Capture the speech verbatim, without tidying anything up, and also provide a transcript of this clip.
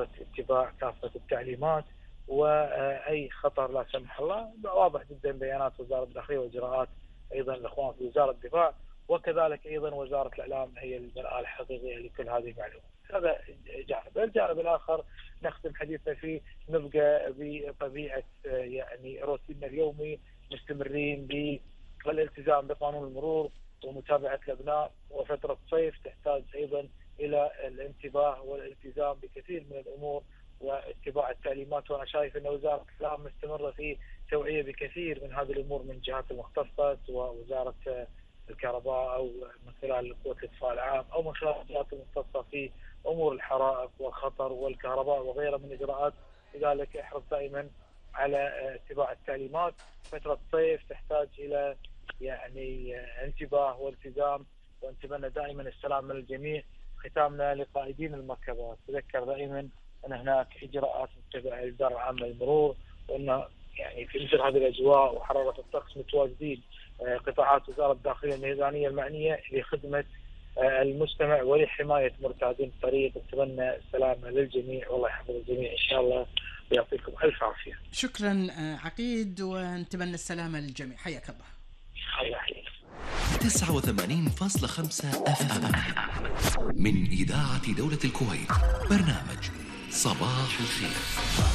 ضرورة اتباع كافة التعليمات، وأي خطر لا سمح الله واضح جدا بيانات وزارة الداخلية وإجراءات أيضا الإخوان في وزارة الدفاع، وكذلك أيضا وزارة الإعلام هي المرآة الحقيقية لكل هذه المعلومات. هذا جانب. الجانب الآخر نختم حديثنا فيه نبقى بطبيعة يعني روتيننا اليومي، مستمرين بالالتزام بقانون المرور ومتابعة الأبناء، وفترة صيف تحتاج أيضا إلى الانتباه والالتزام بكثير من الأمور واتباع التعليمات. وأنا شايف أن وزارة الإعلام مستمرة في توعية بكثير من هذه الأمور من الجهات المختصة، سواء وزارة الكهرباء أو من خلال قوة الإطفاء العام أو من خلال الجهات المختصة في أمور الحرائق والخطر والكهرباء وغيرها من الإجراءات. لذلك احرص دائما على اتباع التعليمات. فترة صيف تحتاج إلى يعني انتباه والتزام، ونتمنى دائما السلام للجميع. ختامنا لقائدين المركبات، تذكر دائما أن هناك إجراءات متبعة للإدارة العامة للمرور، وأن يعني في مثل هذه الأجواء وحرارة الطقس متواجدين قطاعات وزارة الداخلية الميدانية المعنية لخدمة المستمع ولحماية مرتادين الطريق. نتمنى السلامة للجميع والله يحفظ الجميع إن شاء الله ويعطيكم ألف عافية. شكرا عقيد، ونتمنى السلامة للجميع. حياك الله. الله يحييك. تسعة وثمانين فاصلة خمسة أف أم من إذاعة دولة الكويت، برنامج صباح الخير.